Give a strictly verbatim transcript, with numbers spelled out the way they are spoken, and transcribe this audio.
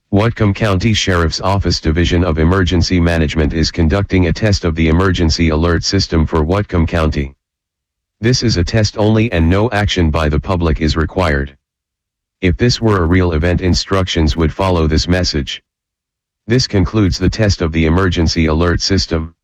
Whatcom County Sheriff's Office Division of Emergency Management is conducting a test of the emergency alert system for Whatcom County. This is a test only and no action by the public is required. If this were a real event, instructions would follow this message. This concludes the test of the emergency alert system.